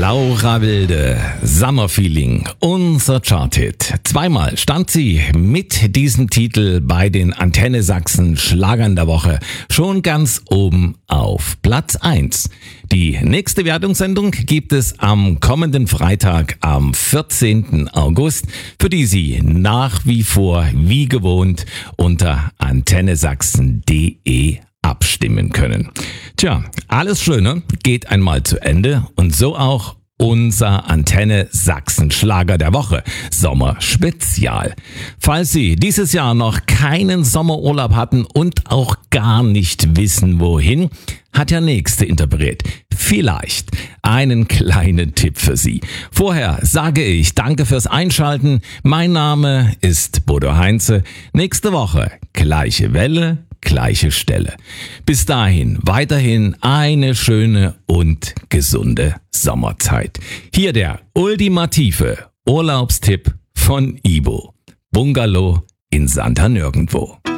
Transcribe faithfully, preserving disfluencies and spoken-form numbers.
Laura Wilde, Summer Feeling, unser Charthit. Zweimal stand sie mit diesem Titel bei den Antenne Sachsen Schlagern der Woche schon ganz oben auf Platz eins. Die nächste Wertungssendung gibt es am kommenden Freitag, am vierzehnten August, für die Sie nach wie vor, wie gewohnt, unter antennesachsen punkt de abstimmen können. Tja, alles Schöne geht einmal zu Ende und so auch unser Antenne Sachsen Schlager der Woche, Sommerspezial. Falls Sie dieses Jahr noch keinen Sommerurlaub hatten und auch gar nicht wissen wohin, hat der nächste Interpret vielleicht einen kleinen Tipp für Sie. Vorher sage ich danke fürs Einschalten. Mein Name ist Bodo Heinze. Nächste Woche gleiche Welle, gleiche Stelle. Bis dahin weiterhin eine schöne und gesunde Sommerzeit. Hier der ultimative Urlaubstipp von Ibo. Bungalow in Santa Nirgendwo.